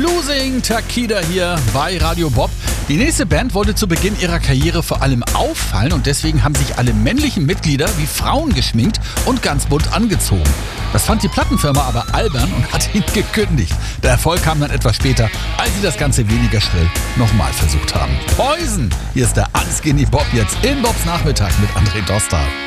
Losing Takida hier bei Radio Bob. Die nächste Band wollte zu Beginn ihrer Karriere vor allem auffallen und deswegen haben sich alle männlichen Mitglieder wie Frauen geschminkt und ganz bunt angezogen. Das fand die Plattenfirma aber albern und hat ihn gekündigt. Der Erfolg kam dann etwas später, als sie das Ganze weniger schrill nochmal versucht haben. Poison! Hier ist der Unskinny Bob jetzt in Bobs Nachmittag mit André Doster.